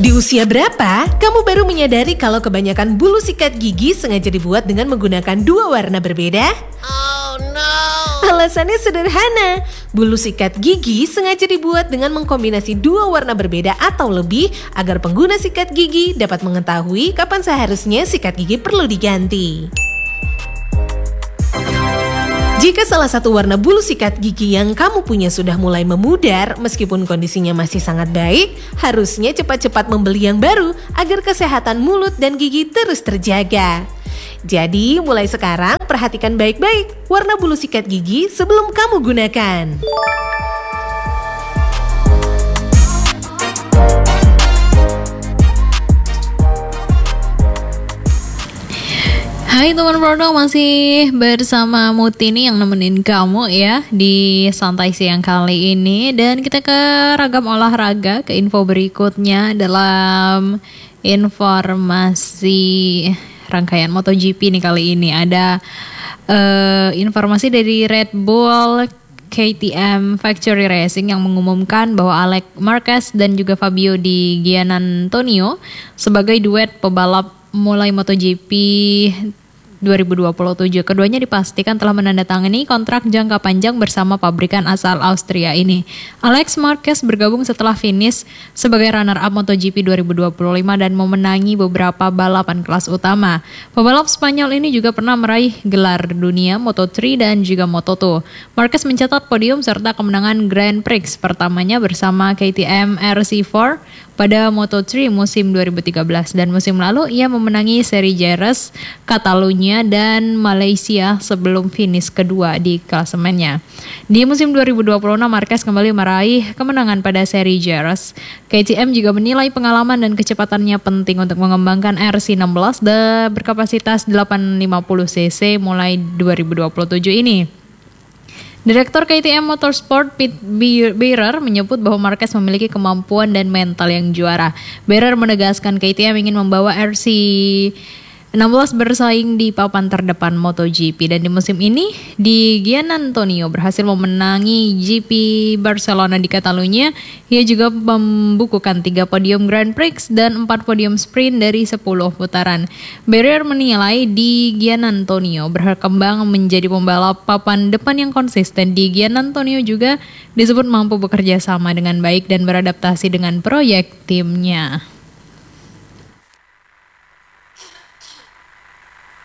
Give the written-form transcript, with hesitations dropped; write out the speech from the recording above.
Di usia berapa, kamu baru menyadari kalau kebanyakan bulu sikat gigi sengaja dibuat dengan menggunakan dua warna berbeda? Oh no! Alasannya sederhana, bulu sikat gigi sengaja dibuat dengan mengkombinasi dua warna berbeda atau lebih agar pengguna sikat gigi dapat mengetahui kapan seharusnya sikat gigi perlu diganti. Jika salah satu warna bulu sikat gigi yang kamu punya sudah mulai memudar meskipun kondisinya masih sangat baik, harusnya cepat-cepat membeli yang baru agar kesehatan mulut dan gigi terus terjaga. Jadi mulai sekarang perhatikan baik-baik warna bulu sikat gigi sebelum kamu gunakan. Hai teman Prono, masih bersama Muti nih yang nemenin kamu ya di santai siang kali ini. Dan kita ke ragam olahraga, ke info berikutnya dalam informasi rangkaian MotoGP nih kali ini. Ada informasi dari Red Bull KTM Factory Racing yang mengumumkan bahwa Alex Marquez dan juga Fabio Di Giannantonio sebagai duet pebalap mulai MotoGP 2027. Keduanya dipastikan telah menandatangani kontrak jangka panjang bersama pabrikan asal Austria ini. Alex Marquez bergabung setelah finish sebagai runner-up MotoGP 2025 dan memenangi beberapa balapan kelas utama. Pebalap Spanyol ini juga pernah meraih gelar dunia Moto3 dan juga Moto2. Marquez mencatat podium serta kemenangan Grand Prix pertamanya bersama KTM RC4 pada Moto3 musim 2013 dan musim lalu ia memenangi seri Jerez, Catalunya dan Malaysia sebelum finish kedua di klasemennya. Di musim 2026 Marquez kembali meraih kemenangan pada seri Jerez. KTM juga menilai pengalaman dan kecepatannya penting untuk mengembangkan RC16 berkapasitas 850cc mulai 2027 ini. Direktur KTM Motorsport Pete Beirer menyebut bahwa Marquez memiliki kemampuan dan mental yang juara. Beirer menegaskan KTM ingin membawa RC16 bersaing di papan terdepan MotoGP dan di musim ini Di Giannantonio berhasil memenangi GP Barcelona di Catalunya. Ia juga membukukan 3 podium Grand Prix dan 4 podium sprint dari 10 putaran. Beirer menilai Di Giannantonio berkembang menjadi pembalap papan depan yang konsisten. Di Giannantonio juga disebut mampu bekerja sama dengan baik dan beradaptasi dengan proyek timnya.